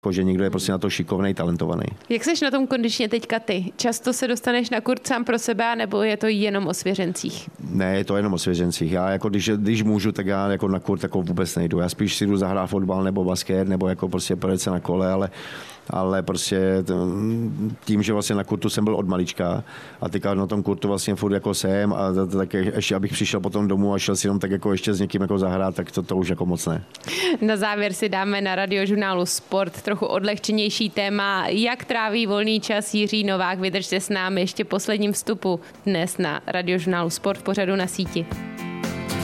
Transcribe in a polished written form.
že někdo je prostě na to šikovnej, talentovaný. Jak seš na tom kondičně teďka ty? Často se dostaneš na kurt sám pro sebe, nebo je to jenom o svěřencích? Ne, je to jenom o svěřencích. Já jako když můžu, tak já jako na kurt jako vůbec nejdu. Já spíš si jdu zahrát fotbal nebo basket, nebo jako prostě projet se na kole, ale prostě tím, že vlastně na kurtu jsem byl od malička a teďka na tom kurtu vlastně furt jako jsem a tak ještě abych přišel potom domů a šel si jenom tak jako ještě s někým jako zahrát, tak to už jako moc ne. Na závěr si dáme na Radiožurnálu Sport trochu odlehčenější téma. Jak tráví volný čas Jiří Novák? Vydržte s námi ještě posledním vstupu dnes na Radiožurnálu Sport v pořadu Na síti.